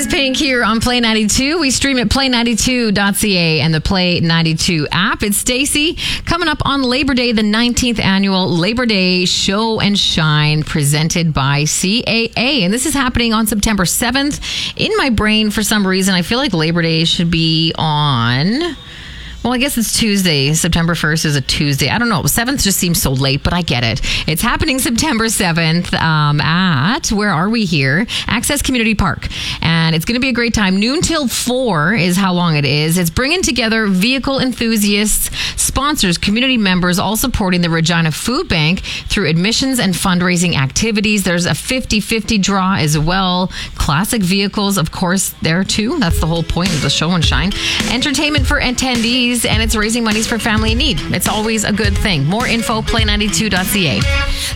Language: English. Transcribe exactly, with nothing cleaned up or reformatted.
is Pink here on Play ninety-two. We stream at play ninety-two dot c a and the Play ninety-two app. It's Stacy coming up on Labor Day, the nineteenth annual Labor Day Show and Shine presented by C A A. And this is happening on September seventh. In my brain, for some reason, I feel like Labor Day should be on... Well, I guess it's Tuesday. September first is a Tuesday. I don't know. seventh just seems so late, but I get it. It's happening September seventh um, at, where are we here? Access Community Park. And it's going to be a great time. Noon till four is how long it is. It's bringing together vehicle enthusiasts, sponsors, community members, all supporting the Regina Food Bank through admissions and fundraising activities. There's a fifty-fifty draw as well. Classic vehicles, of course, there too. That's the whole point of the show and shine. Entertainment for attendees. And it's raising monies for family in need. It's always a good thing. More info, play ninety-two dot c a.